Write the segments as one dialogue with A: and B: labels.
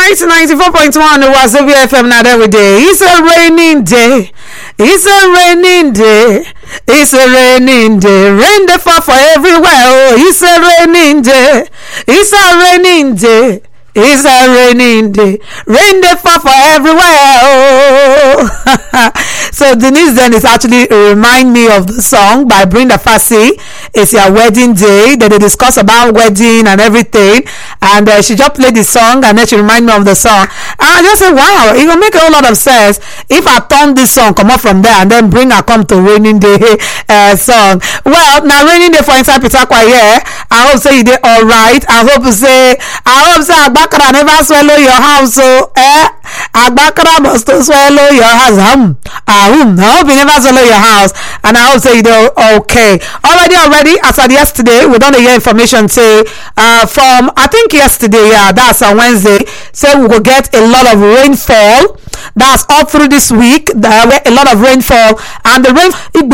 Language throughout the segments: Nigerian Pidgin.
A: right, 94.1 Wazobia FM now every day. It's a raining day. It's a raining day. It's a raining day. Rain dey fall for everywhere. Oh, it's a raining day. It's a raining day. It's a raining day. Rain dey fall for everywhere. Oh. So Denise then is actually remind me of the song by Brenda Fassie. It's your wedding day. That they discuss about wedding and everything. And she just played the song and then she remind me of the song. And I just said, wow, it will make a whole lot of sense if I turn this song, come up from there and then bring her come to raining day song. Well, now raining day for Inside Pitakwa here. I hope say you did all right. I hope say Agbakara never swallow your house. So Agbakara must swallow your house. I hope you never swallow your house. And I hope say you do okay. Already as of yesterday, we don't hear information say from I think yesterday, that's on Wednesday, say we will get a lot of rainfall. That's all through this week. There were a lot of rainfall, and the rain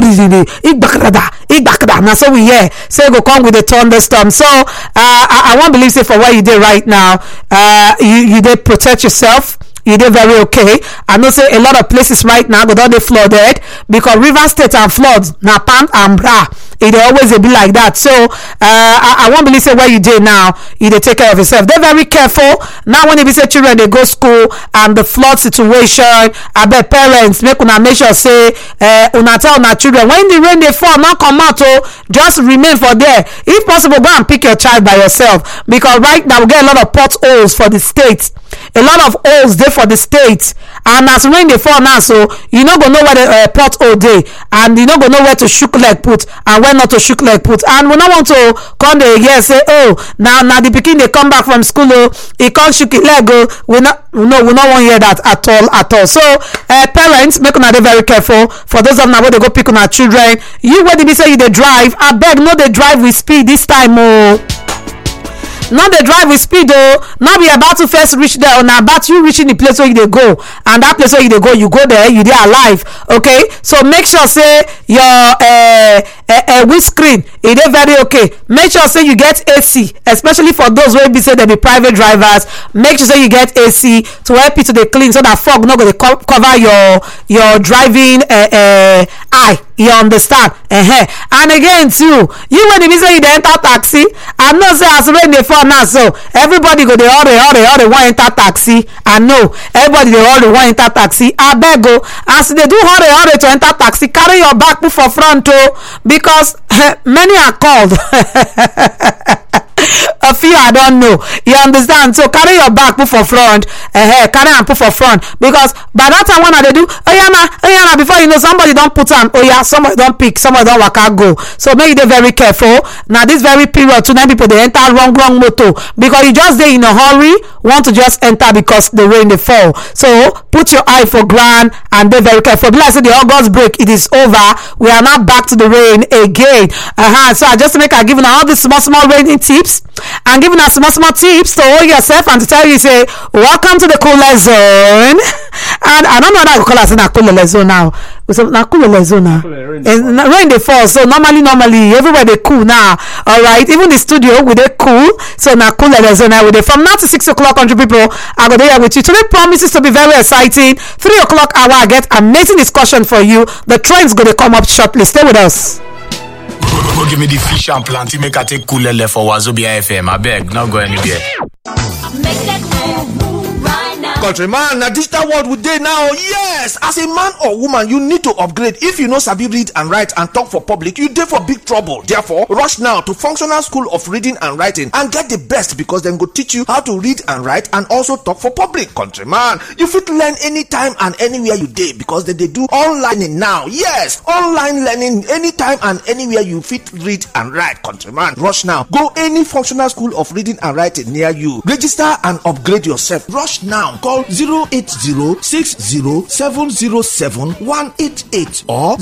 A: now so we hear say go come with a thunderstorm. So I won't believe say for what you did right now, you did protect yourself. You did very okay. I know say a lot of places right now go down they flooded because River State and floods na Pant and Bra. It always be like that. So I won't believe say what you did now. You dey take care of yourself. They're very careful. Now when you say children they go school and the flood situation, I bet parents make sure say una tell una children when the rain they fall, not come out. Just remain for there. If possible, go and pick your child by yourself because right now we get a lot of potholes for the state. A lot of holes there for the state, and as rain they fall now, so you no go know where the pothole dey, and you no go know where to shook leg put and where not to shook leg put. And we not want to come there here say, oh, now the pikin they come back from school, oh, he can't shook his leg, oh, we not want to hear that at all. So parents, make una dey very careful. For those of them where they go pick on our children, you where they be say you they drive, I beg no they drive with speed this time, oh. Not the drive with speed though. Not be about to first reach there or now about you reaching the place where you they go, and that place where you they go, you go there, you there alive. Okay, so make sure say your windscreen it is very okay. Make sure say you get AC, especially for those where be say they be private drivers. Make sure say you get AC to help you to the clean so that fog not going to cover your driving eye. You understand? And again too, you when you say you enter taxi, I know say as rain they fall now, so everybody go they all want enter taxi. I know everybody they all want enter taxi. I beg go as they do hurry to enter taxi, carry your bag put for front because many are called. A few I don't know. You understand? So carry your bag put for front. Carry and put for front because by that time when they do, before you know somebody don't put on. Somebody don't pick, somebody don't walk out go. So make it very careful. Now this very period, tonight people they enter wrong motor because you just there in a hurry, want to just enter because the rain they fall. So put your eye for ground and be very careful. Like I said, the August break it is over. We are now back to the rain again. So I just make I giving all these small raining tips and giving us small tips to hold yourself and to tell you say welcome to the cooler zone. And I don't know that I call us in a cooler zone now. So now cooler zone now. And rain they fall. So normally everywhere they cool now. All right, even the studio with they cool. So now cooler zone now with it from now to 6 o'clock. 100 people I go there with you. Today promises to be very exciting. 3 o'clock hour I get amazing discussion for you. The train's gonna come up shortly. Stay with us.
B: Go give me the fish and plenty. Make I take cool left for Wazobia FM. I beg, not go anywhere.
C: Make that move right now.
D: Countryman, na digital world we dey now. Yes, as a man or woman, you need to upgrade. If you know sabi read and write and talk for public, you dey for big trouble. Therefore, rush now to Functional School of Reading and Writing and get the best because dem go teach you how to read and write and also talk for public. Countryman, you fit learn anytime and anywhere you dey because dem dey do online now. Yes, online learning anytime and anywhere you fit read and write. Countryman, rush now. Go any Functional School of Reading and Writing near you. Register and upgrade yourself. Rush now. call 08060707188 or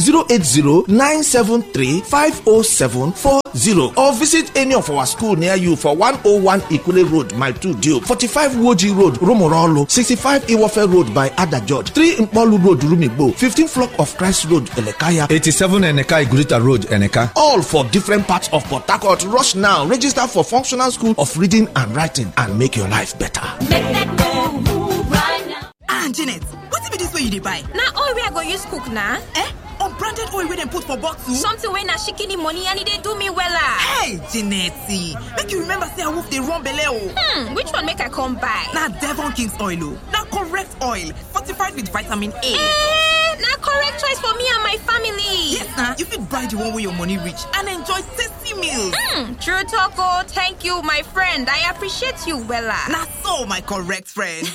D: 08097350740 or visit any of our school near you for 101 Ikule Road, Mile 2 Dio, 45 Woji Road, Romorolo, 65 Iwafe Road by Ada George, 3 Impolu Road, Rumigbo, 15 Flock of Christ Road, Elekaya,
E: 87 Eneka Igurita Road, Eneka.
D: all for different parts of Port Harcourt. Rush now, register for Functional School of Reading and Writing and make your life better.
C: Make that move right now.
F: Janet, what be this way you dey buy?
G: Na oil wey I go use cook na.
F: Unbranded oil wey dem put for bottle?
G: Something wey na shikini money and e dey do me wella.
F: Hey, Janet, make you remember say wolf dey run belle o.
G: Which one make I come buy?
F: Na Devon King's oil o. Na correct oil, fortified with vitamin A.
G: Na correct choice for me and my family.
F: Yes na, you fit buy the one wey your money reach and enjoy tasty meals.
G: True talk o. Thank you, my friend. I appreciate you wella.
F: Na so, my correct friend.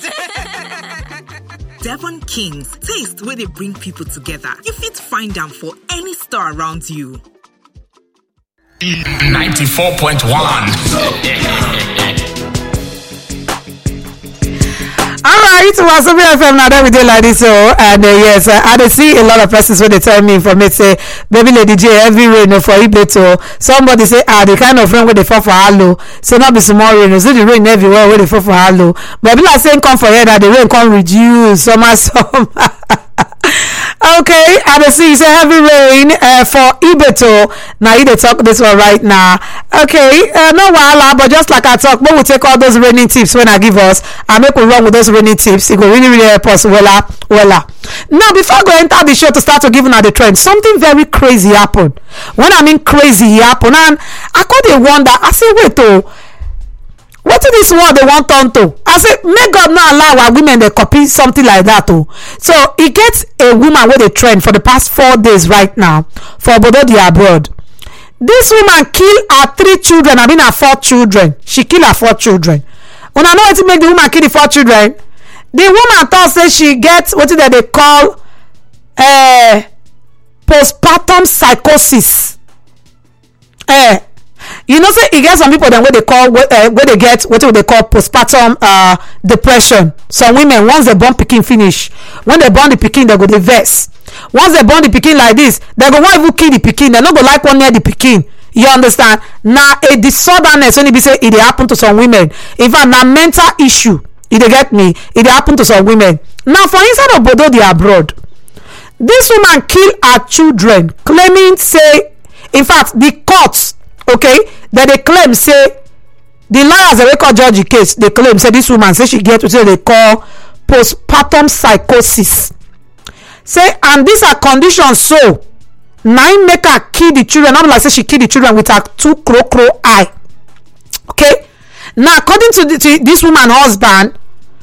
F: Devon King's, taste where they bring people together. You fit find them for any store around you.
B: 94.1.
A: Alright, Wazobia FM now that we did like this, so and yes, I dey see a lot of persons when they tell me from it say, baby lady J, every rain for Ibeto. Somebody say, the kind of rain where they fall for Halo, so not be small rain, so the rain everywhere where they fall for Halo. But people are saying come for here that the rain come reduce, summer. Okay, I dey see say heavy rain for Ibeto. Now you dey talk this one right now. Okay, no wahala, but just like I talk, but we take all those raining tips when I give us and make we run with those raining tips. It go really help us wella. Now before I go enter the show to start to give una the trend, something very crazy happened. When I mean crazy, it happened, and I could dey wonder. I say, wait what is this world they want turn to? I say, may God not allow our women they copy something like that too. So it gets a woman with a trend for the past 4 days right now for Obododi abroad. This woman kill her 3 children. I mean her 4 children. She kill her 4 children. When I know what to make the woman kill the 4 children, the woman thought say she gets what they call postpartum psychosis. You know, say you get some people then where they call where they get what they call postpartum depression. Some women, once they born pikin finish, when they born the pikin, they go the verse. Once they born the pikin like this, they go want to kill the pikin. They not go like one near the pikin. You understand? Now a disorderness when it be say it happen to some women. In fact, now mental issue. It get me. It happen to some women. Now for inside of Obododi abroad, this woman kill her children, claiming say, in fact, the courts. Okay, that they claim say the lawyers that record judge the case, they claim say this woman say she get what they call postpartum psychosis. Say and these are conditions so nine make her kill the children. Not like say she kill the children with her 2 crow eye. Okay, now according to this woman husband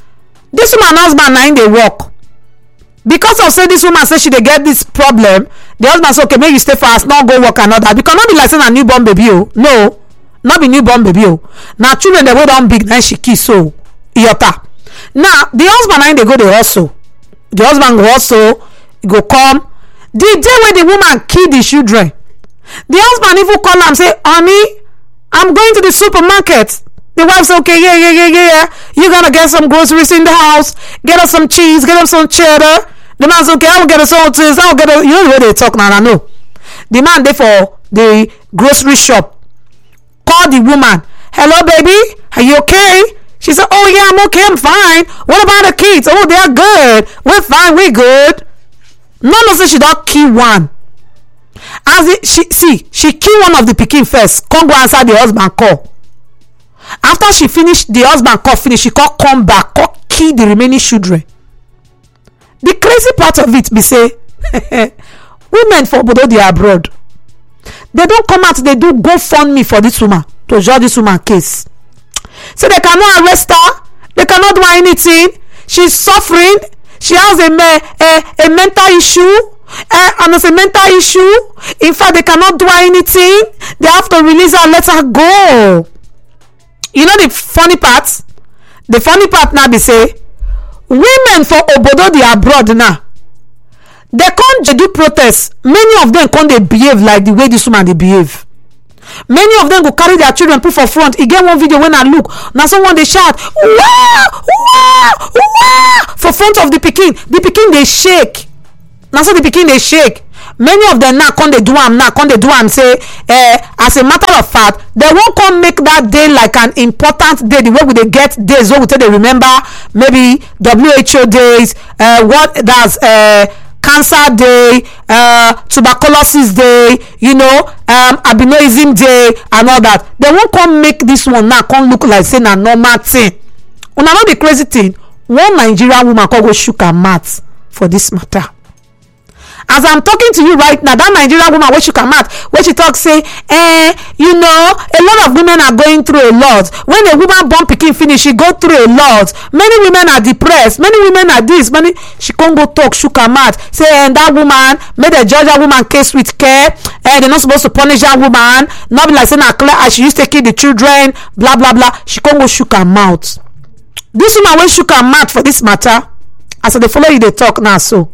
A: nine they work. Because of say this woman say she dey get this problem, the husband say okay make you stay for us, not go work another. Because not be like saying a newborn baby no, not be newborn baby now children they wey don big na she kiss so iota. Now the husband and they go dey hustle. The husband go hustle, go come. The day when the woman kill the children, the husband even call am say, honey, I'm going to the supermarket. The wife say, okay, yeah. You're gonna get some groceries in the house. Get us some cheese. Get us some cheddar. The man say, okay, I will get us all this. I will get us. You know the way they talk now. I know. The man there for the grocery shop. Call the woman. Hello, baby. Are you okay? She said, oh yeah, I'm okay. I'm fine. What about the kids? Oh, they are good. We're fine. We're good. No, say she don't kill one. As she kill one of the pikin first. Come go answer the husband call. After she finished, the husband call finish, she come back, kill the remaining children. The crazy part of it be say women for Obododi abroad, they don't come out, they do GoFundMe for this woman to judge this woman case. So they cannot arrest her, they cannot do anything. She's suffering, she has a mental issue. And it's a mental issue. In fact, they cannot do anything. They have to release her, let her go. You know the funny part? The funny part now be say women for Obododi abroad now, they can't do protest. Many of them can't they behave like the way this woman they behave. Many of them go carry their children put for front. E get one video when I look, now someone dey shout wow wow wow for front of the pikin. The pikin dey shake. Now so the pikin dey shake. Many of them now come dey do am say as a matter of fact they won't come make that day like an important day, the way we dey get days wey we take dey remember maybe WHO days, what that's cancer day, tuberculosis day, albinism day and all that. They won't come make this one now come look like say na normal thing. Una know the crazy thing, one Nigerian woman come go shook her mouth for this matter. As I'm talking to you right now, that Nigerian woman wey shook her mouth, wey she talk say a lot of women are going through a lot. When a woman born pikin finish, she go through a lot. Many women are depressed, many women are this, she can't go talk, shook her mouth, say that woman made a judge that woman case with care, they're not supposed to punish that woman, not be like saying clear as she used to take the children, blah blah blah. She can't go shook her mouth. This woman wey shook her mouth for this matter, as they follow you they talk now, so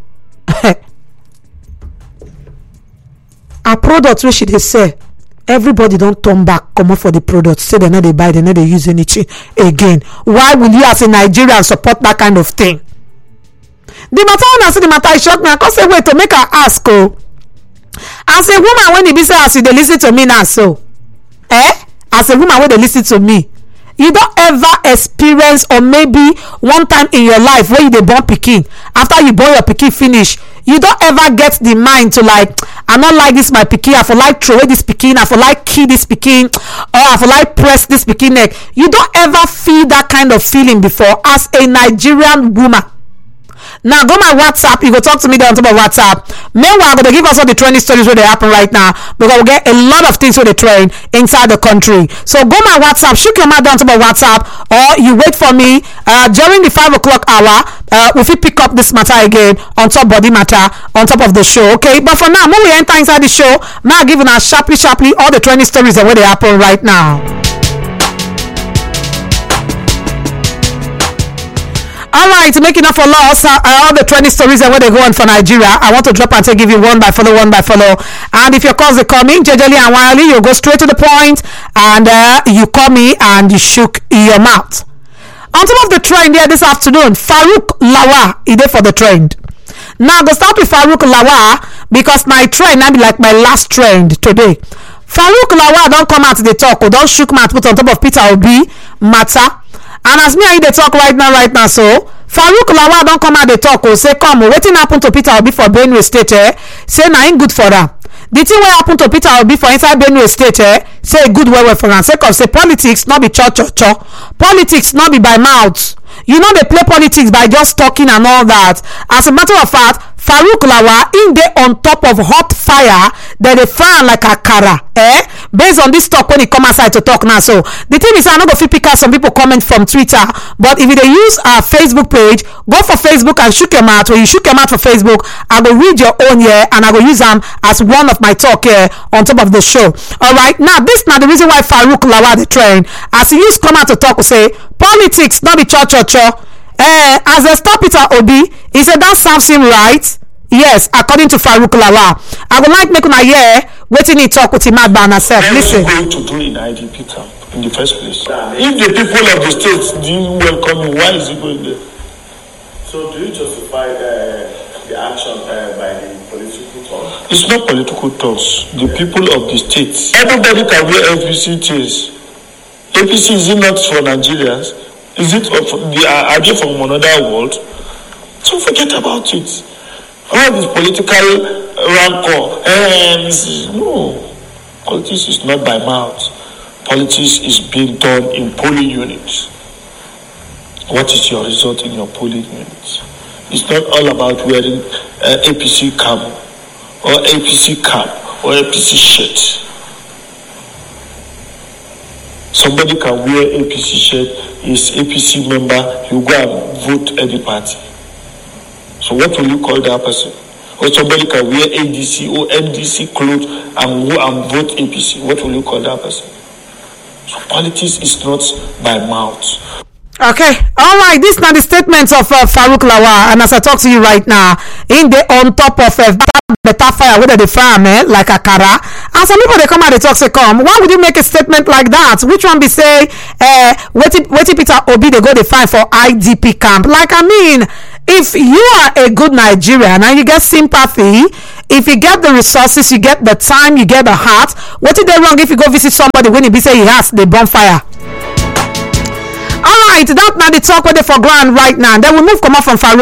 A: her product wey she dey sell, everybody don turn back comot for the product, say dem no dey buy, dem no dey use anything again. Why will you as a Nigerian support that kind of thing? The matter when I see the matter, e shock me. I come say wait to make her ask as a woman when e be say as you dey lis ten to me now, so as a woman wey dey lis ten to me, you don ever experience or maybe one time in your life wey you dey born pikin, after you born your pikin finish, you don ever get the mind to like, I not like this my pikin, I for like throw away this pikin, I for like kill this pikin, or I for like press this pikin neck. You don't ever feel that kind of feeling before as a Nigerian woman? Now go my WhatsApp, you go talk to me there on top of WhatsApp. Meanwhile, I'm going to give us all the trending stories where they happen right now, because we get a lot of things where they trend inside the country. So go my WhatsApp, shoot your mouth down on top of WhatsApp, or you wait for me during the 5 o'clock hour. If we pick up this matter again on top body matter on top of the show, okay? But for now, when we enter inside the show, now giving us sharply all the trending stories that where they happen right now. Alright, making up for loss, all the trending stories and where they go on for Nigeria. I want to drop and give you one by follow. And if your calls they call me, jejely and wildly, you go straight to the point and you call me and you shook your mouth. On top of the trend here this afternoon, Farouk Lawa is there for the trend. Now go start with Farouk Lawa because my trend now be like my last trend today. Farouk Lawa don't come out to the talk or don't shook mouth put on top of Peter Obi matter. And as me and you dey talk right now, so Farouk Lawa don come out dey talk say come wetin happen to Peter Obi for Benue State say na im good for am. The thing wey happen to Peter Obi for inside Benue State say good well for am, sake of say politics no be cho. Politics no be by mouth. You know they play politics by just talking and all that. As a matter of fact, Farouk Lawa in dey on top of hot fire, they fry like a kara, based on this talk when he come outside to talk now. So the thing is, I no go fit pick out some people comment from Twitter, but if you dey use our Facebook page, go for Facebook and shook your mouth. When you shook your mouth for Facebook, I go read your own here and I go use them as one of my talk here on top of the show. All right, now this now the reason why Farouk Lawa the trend, as he used come out to talk, say politics not be cho. As they stop Peter Obi, he said that sounds him right. Yes, according to Farouk Lawa. I would like make una hear wetin he talk with him mad by herself. Listen.
H: What are you going to do in IDP camp in the first place? If the people of the state didn't welcome him, why is he going there?
I: So do you justify the action by the political talks?
H: It's not political talks. The people of the state. Everybody can wear APC things. APC is it not for Nigerians? Is it are they from another world? So forget about it. All this political rancor. No. Politics is not by mouth. Politics is being done in polling units. What is your result in your polling units? It's not all about wearing APC cap or APC cap or APC shirt. Somebody can wear APC shirt, is APC member, you go and vote any party. So what will you call that person? Or somebody can wear ADC or NDC clothes and go and vote APC. What will you call that person? So politics is not by mouth.
A: Okay, all right. This now the statements of Farouk Lawal, and as I talk to you right now, in the on top of better fire, whether they fire like akara, and some people they come out they talk say come. Why would you make a statement like that? Which one be say, wait Peter Obi they go they find for IDP camp? Like I mean, if you are a good Nigerian and you get sympathy, if you get the resources, you get the time, you get the heart. What is they wrong if you go visit somebody when he be say he has the bonfire? Alright, that now the talk where they for ground right now. Then we move come up from Farouk